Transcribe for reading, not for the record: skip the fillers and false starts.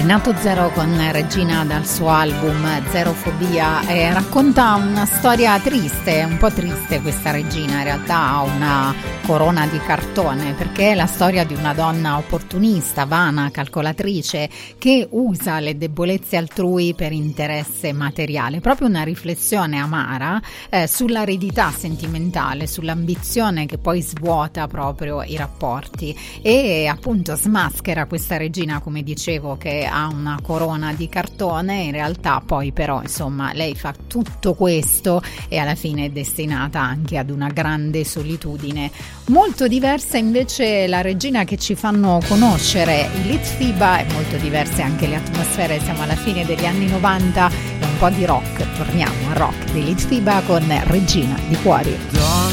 Nato Zero con Regina dal suo album Zerofobia, racconta una storia triste, un po' triste questa Regina, in realtà ha una corona di cartone perché è la storia di una donna opportunista, vana, calcolatrice che usa le debolezze altrui per interesse materiale, proprio una riflessione amara sull'aridità sentimentale, sull'ambizione che poi svuota proprio i rapporti e appunto smaschera questa Regina, come dicevo, che ha una corona di cartone. In realtà poi però insomma lei fa tutto questo e alla fine è destinata anche ad una grande solitudine. Molto diversa invece la Regina che ci fanno conoscere i Litfiba, e molto diverse anche le atmosfere. Siamo alla fine degli anni 90 e un po' di rock, torniamo al rock dei Litfiba con Regina di Cuori.